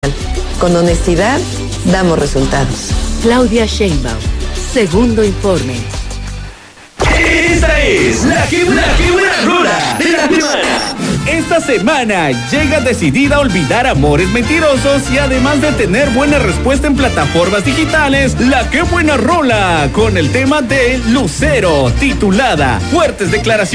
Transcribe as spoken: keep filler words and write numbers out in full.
Con honestidad, damos resultados. Claudia Sheinbaum, segundo informe. Esta es la que buena, que buena rola de la semana. Esta semana llega decidida a olvidar amores mentirosos y además de tener buena respuesta en plataformas digitales, la que buena rola con el tema de Lucero, titulada Fuertes Declaraciones.